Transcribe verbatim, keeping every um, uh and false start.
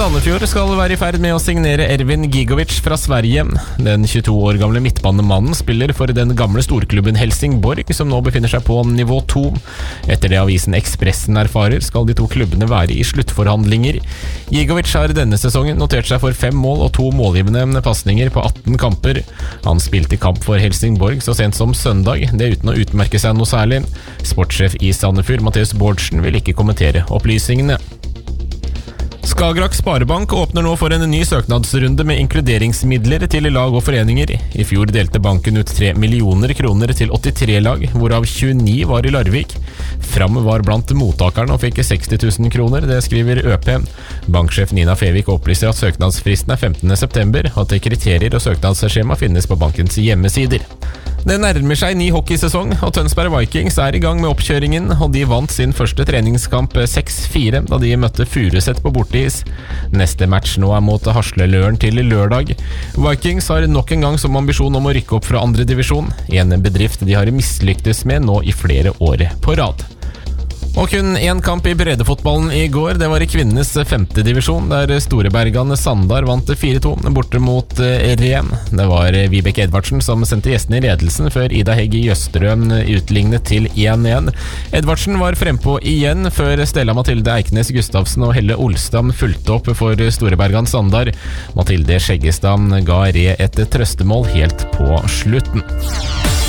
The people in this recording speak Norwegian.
Sandefjord skal være i ferd med å signere Ervin Gigovic fra Sverige. Den tjueto år gamle midtbanemannen spiller for den gamle storklubben Helsingborg, som nå befinner seg på nivå to. Etter det avisen Expressen erfarer, skal de to klubbene være i sluttforhandlinger. Gigovic har denne sesongen notert seg for fem mål og to målgivende passninger på atten kamper. Han spilte kamp for Helsingborg så sent som søndag, det uten å utmerke seg noe særlig. Sportssjef i Sandefjord, Mathias Bårdsen, vil ikke kommentere opplysningene. Skagerrak Sparebank åpner nå for en ny søknadsrunde med inkluderingsmidler til lag og foreninger. I fjor delte banken ut tre millioner kroner til åttitre lag, hvorav tjueni var i Larvik. Fram var blant mottakerne og fikk seksti tusen kroner, det skriver ØP. Banksjef Nina Fevik opplyser at søknadsfristen er femtende september, og at kriterier og søknadsskjema finnes på bankens hjemmesider. Det nærmer seg ny hockeysesong, og Tønsberg Vikings er i gang med oppkjøringen, og de vant sin første treningskamp seks fire da de møtte Furuset på borteis. Neste match nå er mot Hasleløren til lørdag. Vikings har nok en gang som ambisjon om å rykke opp fra andre divisjon, en bedrift de har mislyktes med nå i flere år på rad. Og kun én kamp i breddefotballen i går, det var i kvinnenes femte divisjon, der Storebergan Sandar vant fire to borte mot Ren. Det var Vibeke Edvardsen som sendte gjestene i ledelsen før Ida Hegg Jøstrøm utlignet til én én. Edvardsen var frempå igjen før Stella Mathilde Eiknes Gustavsen og Helle Olstam fulgte opp for Storebergan Sandar. Mathilde Skjeggestad ga Re et trøstemål helt på slutten.